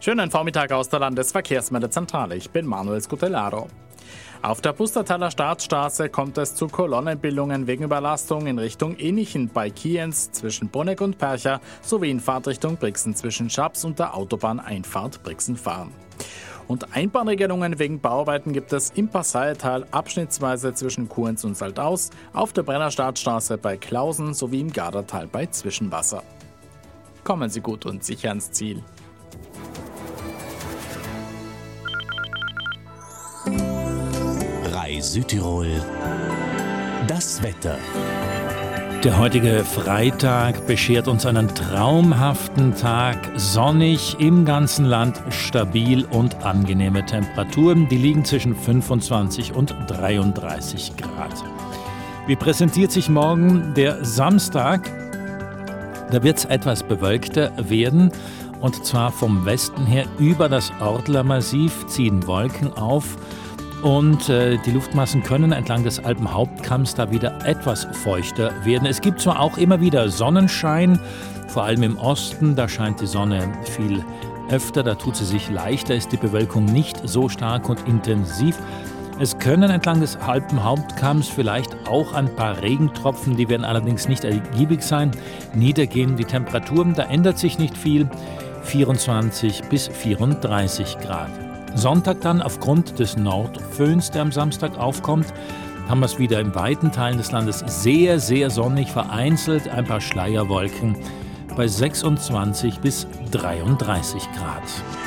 Schönen Vormittag aus der Landesverkehrsmeldezentrale. Ich bin Manuel Scutellaro. Auf der Pustertaler Staatsstraße kommt es zu Kolonnenbildungen wegen Überlastung in Richtung Enichen bei Kienz zwischen Bruneck und Percha sowie in Fahrtrichtung Brixen zwischen Schaps und der Autobahneinfahrt Brixen-Fahren. Und Einbahnregelungen wegen Bauarbeiten gibt es im Passaital abschnittsweise zwischen Kuenz und Saldaus, auf der Brenner Staatsstraße bei Klausen sowie im Gardertal bei Zwischenwasser. Kommen Sie gut und sicher ans Ziel. Südtirol. Das Wetter. Der heutige Freitag beschert uns einen traumhaften Tag, sonnig im ganzen Land, stabil und angenehme Temperaturen, die liegen zwischen 25 und 33 Grad. Wie präsentiert sich morgen der Samstag? Da wird es etwas bewölkter werden, und zwar vom Westen her über das Ortler Massiv ziehen Wolken auf. Und die Luftmassen können entlang des Alpenhauptkamms da wieder etwas feuchter werden. Es gibt zwar auch immer wieder Sonnenschein, vor allem im Osten, da scheint die Sonne viel öfter, da tut sie sich leichter, ist die Bewölkung nicht so stark und intensiv. Es können entlang des Alpenhauptkamms vielleicht auch ein paar Regentropfen, die werden allerdings nicht ergiebig sein, niedergehen. Die Temperaturen, da ändert sich nicht viel, 24 bis 34 Grad. Sonntag dann aufgrund des Nordföhns, der am Samstag aufkommt, haben wir es wieder in weiten Teilen des Landes sehr, sehr sonnig, vereinzelt ein paar Schleierwolken bei 26 bis 33 Grad.